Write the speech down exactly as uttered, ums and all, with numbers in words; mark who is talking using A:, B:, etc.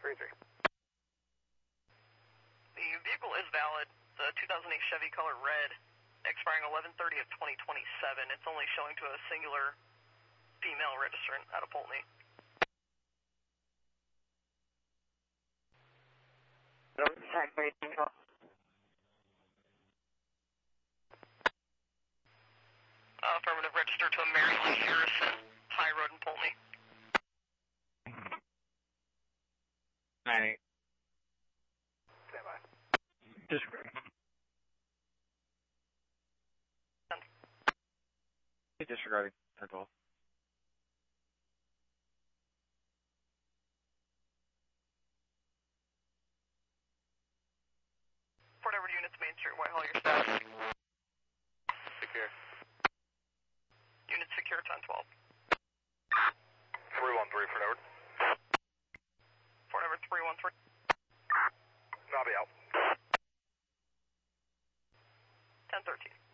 A: three three.
B: The vehicle is valid. The two thousand eight Chevy color red, expiring eleven thirty of twenty twenty-seven. It's only showing to a singular female registrant out of Poultney.
C: No, tag very control.
B: Uh, affirmative, register to a Mary Lee Harrison, High Road in Poultney.
C: nine eight.
A: Stand by.
C: Disregard. Disregarding. That's all.
B: Fort Edward units, Main Street, Whitehall, your status.
A: Secure.
B: Unit secure, ten twelve.
A: three one three, Fort Edward.
B: Fort Edward three one three.
A: Nobby out.
B: ten thirteen.